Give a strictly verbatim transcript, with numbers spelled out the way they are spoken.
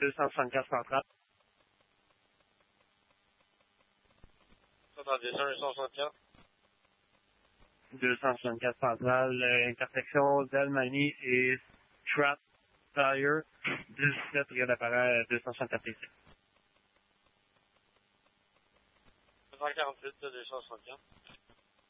deux cent soixante-quatre central. Attendez, deux cent soixante-quatre. deux cent soixante-quatre central, euh, intersection d'Almanie et Trap Tire, dix-sept, Rio d'Appareil, deux cent soixante-quatre ici. deux cent quarante-huit, deux cent soixante-quatre.